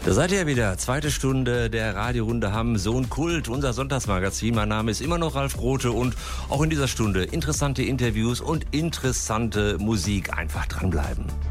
Da seid ihr ja wieder. Zweite Stunde der Radiorunde Hamm, Sohn Kult, unser Sonntagsmagazin. Mein Name ist immer noch Ralf Grote und auch in dieser Stunde interessante Interviews und interessante Musik. Einfach dranbleiben.